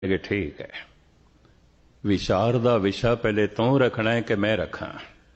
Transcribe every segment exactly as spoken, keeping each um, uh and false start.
कि ठीक है, विचार का विषा पहले तू रखना है कि मैं रखा।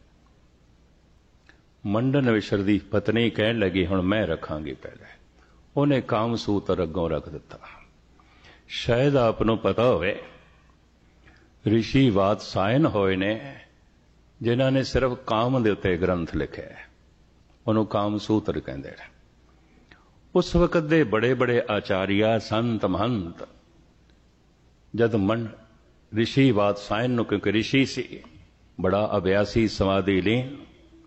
मंडन विशर दी पत्नी कहन लगी हुण मैं रखांगी पहले। उन्हें काम सूत्र अगों रख दिता। शायद आपनों पता होवे ऋषि वात्सायन होए ने जिन्हां ने सिर्फ काम दे उत्ते ग्रंथ लिखे है, उन्होंने काम सूत्र कहते हैं। उस वक्त दे बड़े बड़े आचार्य संत महंत जद मन ऋषि वात्सायन नूं, क्योंकि ऋषि सी बड़ा अभ्यासी समाधि लीन,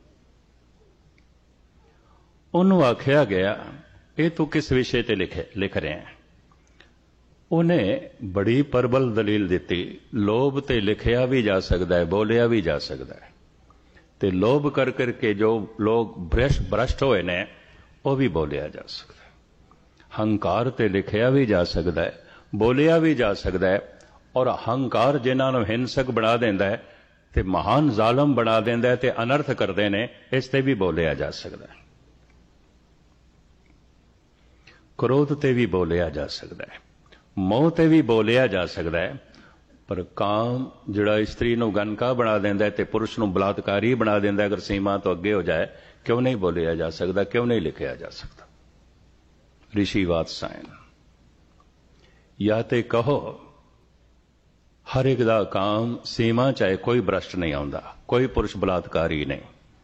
उन्होंने आख्या गया ये तू किस विषय ते लिखे लिख रहे हैं। उन्हें बड़ी प्रबल दलील दी, लोभ ते लिखया भी जा सकता है, बोलिया भी जा सकता है। ते लोभ कर करके जो लोग भ्रष्ट भ्रष्ट होए ने वह भी बोलिया जा सकता है। हंकार ते लिखया भी जा सकता है, बोलिया भी जा सकता है। और हंकार जिन्होंने हिंसक बना देंदा है ते महान जालम बना देंदा है ते अनर्थ करते ने, इसते भी बोलिया जा सकता है। क्रोध ते भी बोलिया जा सकता है, मोह ते भी बोलिया जा सकता है। पर काम जिहड़ा स्त्री नूं गनका बना देंदा है ते पुरुष नूं बलात्कारी बना देंदा है, अगर सीमा तो अगे हो जाए, क्यों नहीं बोलिया जा सकता, क्यों नहीं लिखिया जा सकता। ऋषि वात्सायन या ते कहो हर एक दा काम सीमा चाहे कोई भ्रष्ट नहीं आउंदा, कोई पुरुष बलात्कारी नहीं,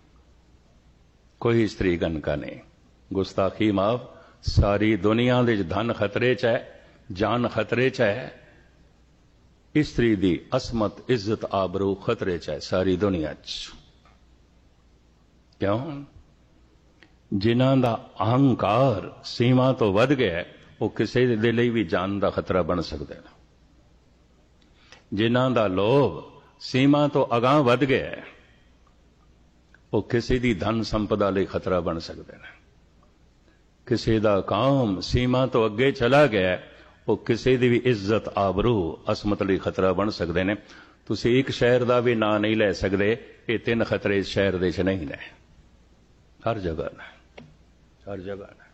कोई स्त्री गनका नहीं। गुस्ताखी माफ, सारी दुनिया दे धन खतरे च है, जान खतरे च है, स्त्री दी असमत इज्जत आबरू खतरे च है सारी दुनिया च। क्यों? जिन्हां दा अहंकार सीमा तो वध गया वो किसी दे लई भी जान का खतरा बन सकते हैं। जिन्हां दा लोभ सीमा तो अगां वध गया वो किसी दी धन संपदा लई खतरा बन सकते हैं। किसी दा काम सीमा तो अगे चला गया वो किसी दी भी इज्जत आबरू असमत लई खतरा बन सकते हैं। तुसीं एक शहर का भी नाम नहीं लै सकते, ये तीन खतरे इस शहर दे च नहीं ने, हर जगह ने, हर जगह ने।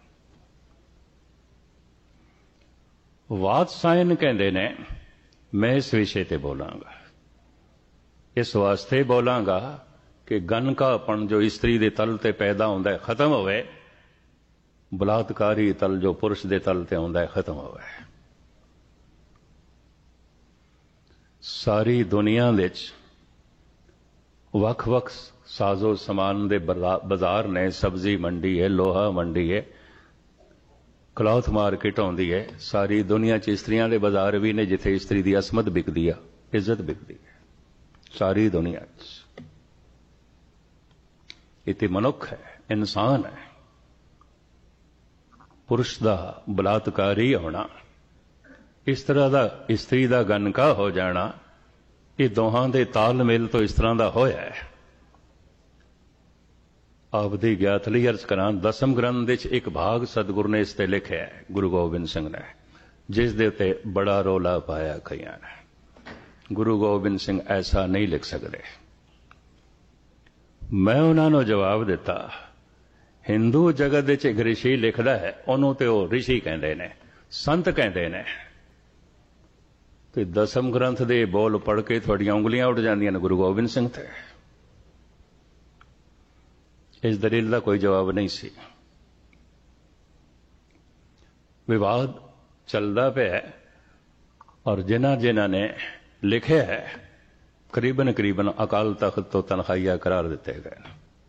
वात्सायन कहते ने मैं इस विषय ते बोलांगा, इस वास्ते बोलांगा कि गनकापन जो स्त्री दे तल ते पैदा होंदा है खत्म होवे, बलात्कारी तल जो पुरुष दे तल ते होंदा है खत्म होवे। सारी दुनिया विच वख वख साजो समान दे बाजार ने, सब्जी मंडी है, लोहा मंडी है, क्लॉथ मार्केट आउंदी है। सारी दुनिया च स्त्रियां दे बाजार भी ने जिथे स्त्री दी असमत बिकदी है, इज्जत बिकदी है, सारी दुनिया च। इत्थे मनुख है, इंसान है। पुरुष दा बलात्कारी होना, इस तरह दा स्त्री दा गनका हो जाना, ये दोहां दे तालमेल तो इस तरह दा होया है। आपदी ज्ञात लई अर्ज करां, दसम ग्रंथ विच एक भाग सतगुरु ने इस ते लिखिया है, गुरु गोबिंद सिंह ने, जिस दे उत्ते बड़ा रौला पाया कईयां ने। गुरु गोबिंद सिंह ऐसा नहीं लिख सकते। मैं उन्हां नूं जवाब दिता, हिंदू जगत विच एक ऋषि लिखदा है, उन्होंने तो वो ऋषि कहते ने, संत कहते ने। तो दसम ग्रंथ दे बोल पढ़ के थोड़ियां उंगलियां उठ जांदियां ने गुरु गोबिंद सिंह ते। इस दलील का कोई जवाब नहीं सी। विवाद चलता पिया और जिन्हां जिन्हां ने लिखे है करीबन करीबन अकाल तख्त तो तनखाइया करार दिते गए।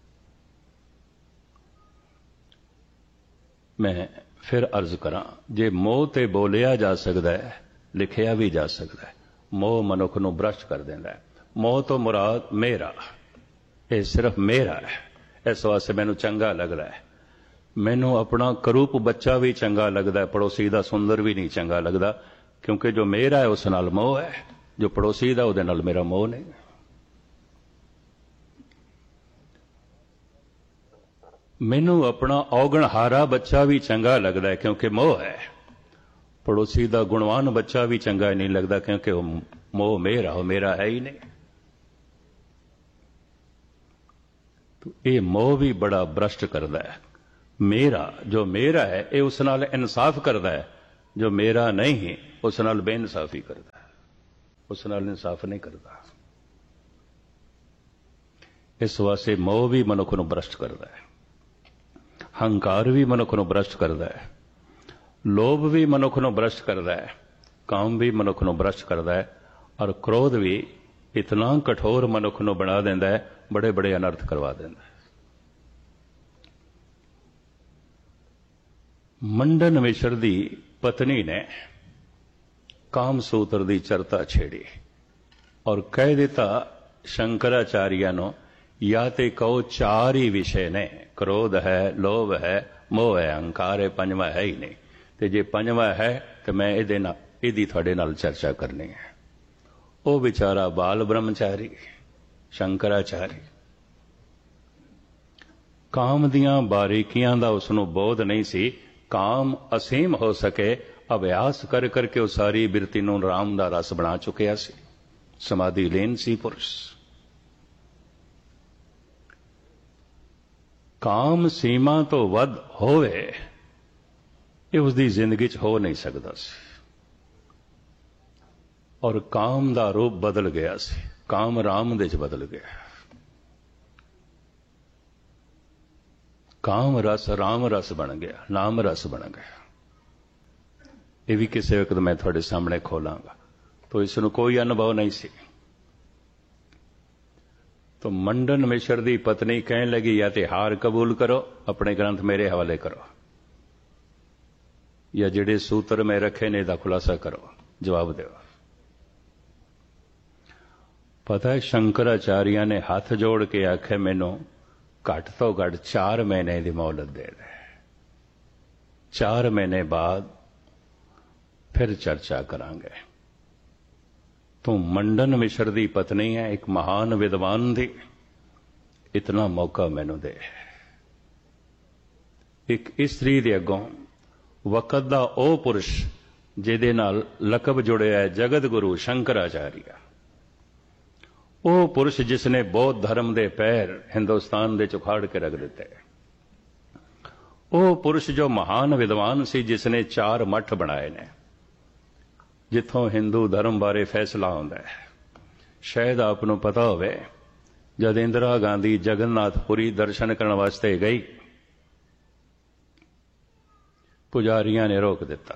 मैं फिर अर्ज करा, जे मोह ते बोलिया जा सकता है, लिखिया भी जा सकता है। मोह मनुख नूं भ्रष्ट कर देंदा है। मोह तो मुराद मेरा, ये सिर्फ मेरा है, इस वास्ते मैनू चंगा लगता है। मैनू अपना करूप बच्चा भी चंगा लगता है, पड़ोसी का सुंदर भी नहीं चंगा लगता, क्योंकि जो मेरा है उस नाल मोह है, जो पड़ोसी का उहदे नाल मेरा मोह नहीं। मैनू अपना औगणहारा बच्चा भी चंगा लगता है, क्योंकि मोह है। पड़ोसी का गुणवान बच्चा भी चंगा नहीं लगता, क्योंकि मोह मेरा हो, मेरा है ही नहीं। तो ये मोह भी बड़ा भ्रष्ट करता है। मेरा जो मेरा है ये उस नाल इंसाफ करता है, जो मेरा नहीं उस नाल बेइंसाफी करता, उस नाल इंसाफ नहीं करता। इस वास्ते मोह भी मनुख नूं भ्रष्ट करता है, हंकार भी मनुख नूं भ्रष्ट करता है, लोभ भी मनुख नूं भ्रष्ट करता है, काम भी मनुख नूं भ्रष्ट करता है, और क्रोध भी इतना कठोर मनुख नूं बना देंदा है, बड़े बड़े अनर्थ करवा देंदा है। मंडन मिश्र दी पत्नी ने काम सूत्र दी चर्चा छेड़ी और कह दिता शंकराचार्य नो, या ते कहो चार ही विषय ने, क्रोध है, लोभ है, मोह है, अहंकार है, पंजवा है ही नहीं। ते जे पंजवा है तो मैं इहदे नाल इहदी तुहाडे नाल चर्चा करनी है। वो बेचारा बाल ब्रह्मचारी शंकराचार्य, काम दियां बारीकियां दा उसनूं बोध नहीं सी। काम असीम हो सके अभ्यास कर करके उस सारी बिरती नूं राम दा रस बना चुकिया सी, समाधि लीन सी पुरुष। काम सीमा तो वध होवे ये उसकी जिंदगी च हो नहीं सकता सी, और काम दा रूप बदल गया सी, काम राम दे च बदल गया। काम रस राम रस बन गया, नाम रस बन गया। ये भी किसी वक्त मैं थोड़े सामने खोलांगा। तो इसनूं कोई अनुभव नहीं सी। तो मंडन मिश्र दी पत्नी कहने लगी, या ते हार कबूल करो, अपने ग्रंथ मेरे हवाले करो, या जिहड़े सूत्र में रखे ने दा खुलासा करो, जवाब दो। पता है शंकराचार्य ने हाथ जोड़ के आखे, मैनू घट तो घट चार महीने की मोहलत दे दे, चार महीने बाद फिर चर्चा करांगे। तू मंडन मिश्र दी पत्नी है, एक महान विद्वान दी, इतना मौका मैनू दे। एक स्त्री दे अगों वक़्त दा ओ पुरुष जिहदे नाल लकब जुड़िया है जगत गुरु शंकराचार्य, वो पुरुष जिसने बौद्ध धर्म दे पैर हिंदुस्तान दे उखाड़ के रख दिते, वो पुरुष जो महान विद्वान सी जिसने चार मठ बनाए ने जिथों हिंदू धर्म बारे फैसला होंदा है। शायद आपनों पता होवे, जद इंदिरा गांधी जगन्नाथपुरी दर्शन करने वास्ते गई, पुजारियां ने रोक दिता।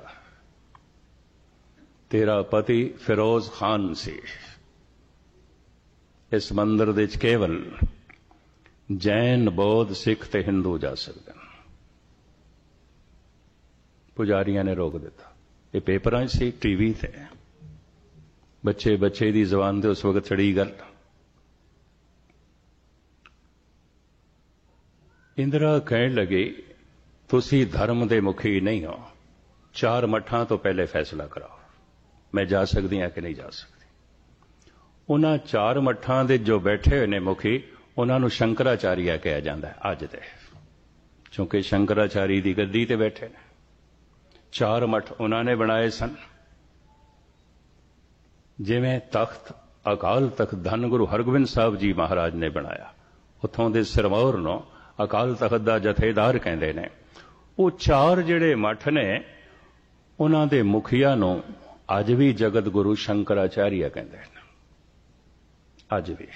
तेरा पति फिरोज खान सी, इस मंदिर दे केवल जैन बौद्ध सिख ते हिंदू जा सकते हैं। पुजारियां ने रोक दिता। ये पेपरां सी, टीवी थे, बच्चे बच्चे दी जबान ते उस वक्त चढ़ी गल। इंदिरा कहने लगी, तुसी धर्म दे मुखी नहीं हो, चार मठां तो पहले फैसला कराओ, मैं जा सकती हाँ कि नहीं जा सकती। उन्हां चार मठां दे जो बैठे हुए ने मुखी, उन्हां नूं शंकराचार्य कहा जाता है अज दे, क्योंकि शंकराचार्य दी गद्दी ते बैठे ने। चार मठ उन्होंने बनाए सन, जिवें तख्त अकाल तख्त धन गुरु हरगोबिंद साहब जी महाराज ने बनाया, उत्थों दे सिरमौर नूं अकाल तख्त दा जथेदार कहंदे ने। वो चार जिहड़े मठ ने, उन्हां दे मुखिया नूं अज भी जगत गुरु शंकराचार्य कहंदे ने। अज भी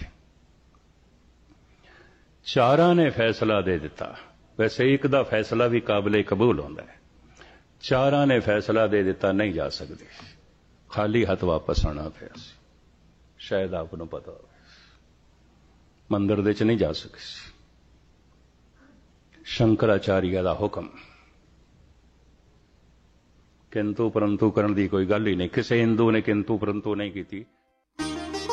चारां ने फैसला दे दिता। वैसे एक दा फैसला भी काबिले कबूल होंदा है, चारां ने फैसला दे दिता नहीं जा सकती, खाली हाथ वापस आना पिया। शायद आपको पता हो, मंदिर दे च नहीं जा सकी। शंकराचार्य दा हुक्म, किंतु परंतु करन दी कोई गल ही नहीं। किसी हिंदू ने किंतु परंतु नहीं की।